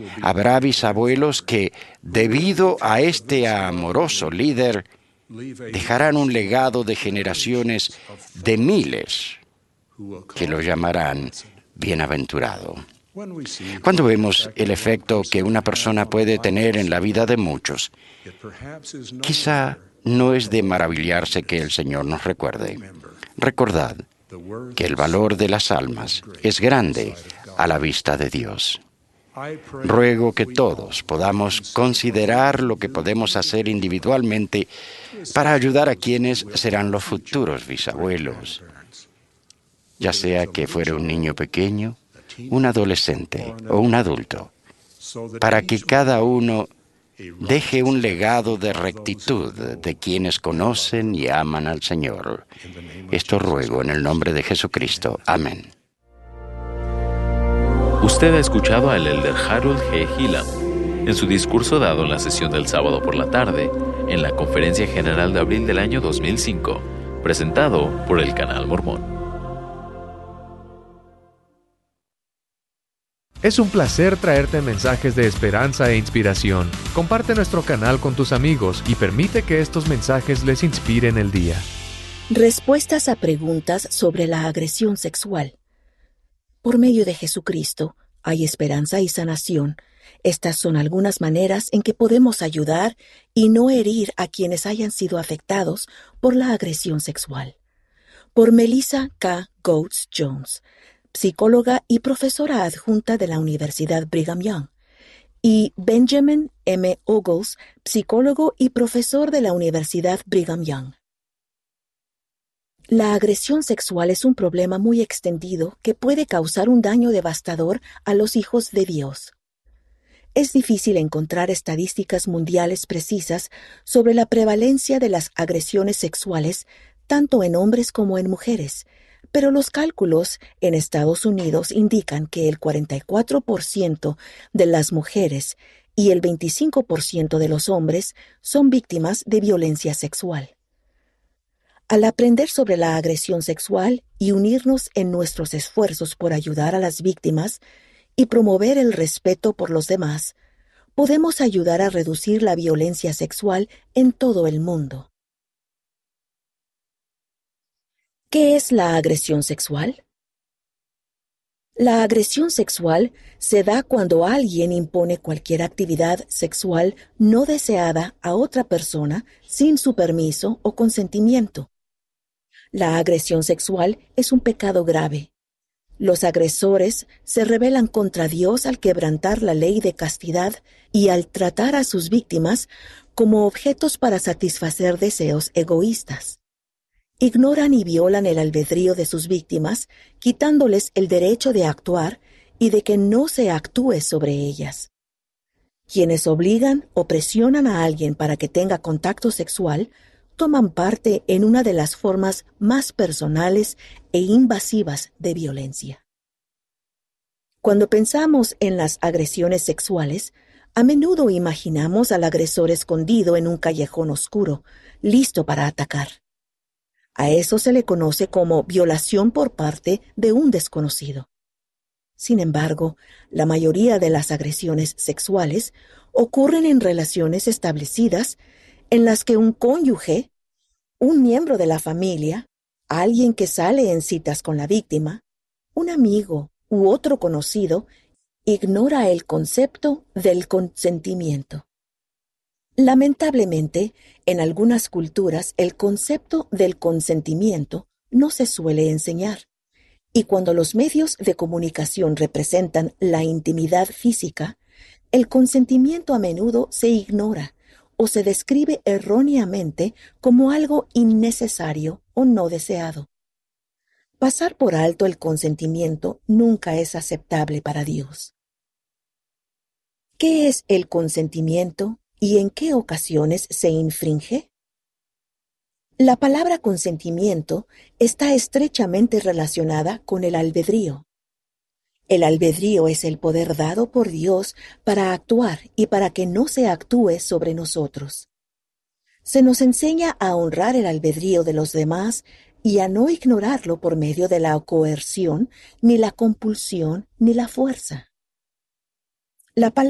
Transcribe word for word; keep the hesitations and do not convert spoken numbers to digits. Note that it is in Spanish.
Habrá bisabuelos que, debido a este amoroso líder, dejarán un legado de generaciones de miles que lo llamarán bienaventurado. Cuando vemos el efecto que una persona puede tener en la vida de muchos, quizá no es de maravillarse que el Señor nos recuerde. Recordad que el valor de las almas es grande a la vista de Dios. Ruego que todos podamos considerar lo que podemos hacer individualmente para ayudar a quienes serán los futuros bisabuelos, ya sea que fuera un niño pequeño, un adolescente o un adulto, para que cada uno deje un legado de rectitud de quienes conocen y aman al Señor. Esto ruego en el nombre de Jesucristo. Amén. Usted ha escuchado al elder Harold G. Hillam en su discurso dado en la sesión del sábado por la tarde en la Conferencia General de abril del año dos mil cinco, presentado por el Canal Mormón. Es un placer traerte mensajes de esperanza e inspiración. Comparte nuestro canal con tus amigos y permite que estos mensajes les inspiren el día. Respuestas a preguntas sobre la agresión sexual. Por medio de Jesucristo hay esperanza y sanación. Estas son algunas maneras en que podemos ayudar y no herir a quienes hayan sido afectados por la agresión sexual. Por Melissa K. Goetz Jones, psicóloga y profesora adjunta de la Universidad Brigham Young, y Benjamin M. Ogles, psicólogo y profesor de la Universidad Brigham Young. La agresión sexual es un problema muy extendido que puede causar un daño devastador a los hijos de Dios. Es difícil encontrar estadísticas mundiales precisas sobre la prevalencia de las agresiones sexuales tanto en hombres como en mujeres, pero los cálculos en Estados Unidos indican que el cuarenta y cuatro por ciento de las mujeres y el veinticinco por ciento de los hombres son víctimas de violencia sexual. Al aprender sobre la agresión sexual y unirnos en nuestros esfuerzos por ayudar a las víctimas y promover el respeto por los demás, podemos ayudar a reducir la violencia sexual en todo el mundo. ¿Qué es la agresión sexual? La agresión sexual se da cuando alguien impone cualquier actividad sexual no deseada a otra persona sin su permiso o consentimiento. La agresión sexual es un pecado grave. Los agresores se rebelan contra Dios al quebrantar la ley de castidad y al tratar a sus víctimas como objetos para satisfacer deseos egoístas. Ignoran y violan el albedrío de sus víctimas, quitándoles el derecho de actuar y de que no se actúe sobre ellas. Quienes obligan o presionan a alguien para que tenga contacto sexual toman parte en una de las formas más personales e invasivas de violencia. Cuando pensamos en las agresiones sexuales, a menudo imaginamos al agresor escondido en un callejón oscuro, listo para atacar. A eso se le conoce como violación por parte de un desconocido. Sin embargo, la mayoría de las agresiones sexuales ocurren en relaciones establecidas en las que un cónyuge, un miembro de la familia, alguien que sale en citas con la víctima, un amigo u otro conocido, ignora el concepto del consentimiento. Lamentablemente, en algunas culturas el concepto del consentimiento no se suele enseñar, y cuando los medios de comunicación representan la intimidad física, el consentimiento a menudo se ignora o se describe erróneamente como algo innecesario o no deseado. Pasar por alto el consentimiento nunca es aceptable para Dios. ¿Qué es el consentimiento y en qué ocasiones se infringe? La palabra consentimiento está estrechamente relacionada con el albedrío. El albedrío es el poder dado por Dios para actuar y para que no se actúe sobre nosotros. Se nos enseña a honrar el albedrío de los demás y a no ignorarlo por medio de la coerción, ni la compulsión, ni la fuerza. La palabra